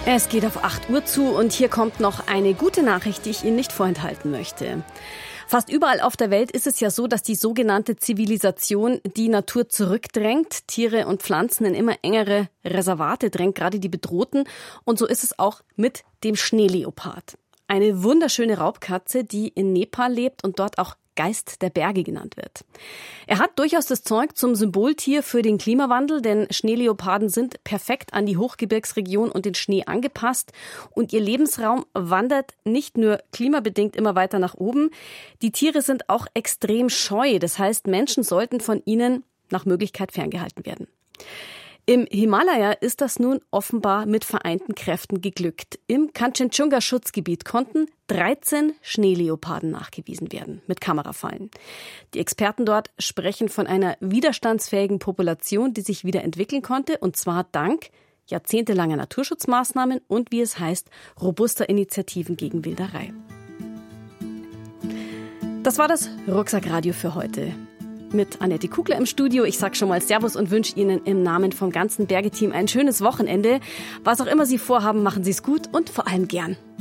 Es geht auf 8 Uhr zu und hier kommt noch eine gute Nachricht, die ich Ihnen nicht vorenthalten möchte. Fast überall auf der Welt ist es ja so, dass die sogenannte Zivilisation die Natur zurückdrängt, Tiere und Pflanzen in immer engere Reservate drängt, gerade die bedrohten. Und so ist es auch mit dem Schneeleopard. Eine wunderschöne Raubkatze, die in Nepal lebt und dort auch Geist der Berge genannt wird. Er hat durchaus das Zeug zum Symboltier für den Klimawandel, denn Schneeleoparden sind perfekt an die Hochgebirgsregion und den Schnee angepasst und ihr Lebensraum wandert nicht nur klimabedingt immer weiter nach oben. Die Tiere sind auch extrem scheu, das heißt, Menschen sollten von ihnen nach Möglichkeit ferngehalten werden. Im Himalaya ist das nun offenbar mit vereinten Kräften geglückt. Im Kanchenjunga-Schutzgebiet konnten 13 Schneeleoparden nachgewiesen werden mit Kamerafallen. Die Experten dort sprechen von einer widerstandsfähigen Population, die sich wieder entwickeln konnte, und zwar dank jahrzehntelanger Naturschutzmaßnahmen und, wie es heißt, robuster Initiativen gegen Wilderei. Das war das Rucksackradio für heute. Mit Annette Kugler im Studio. Ich sage schon mal Servus und wünsche Ihnen im Namen vom ganzen Bergeteam ein schönes Wochenende. Was auch immer Sie vorhaben, machen Sie es gut und vor allem gern.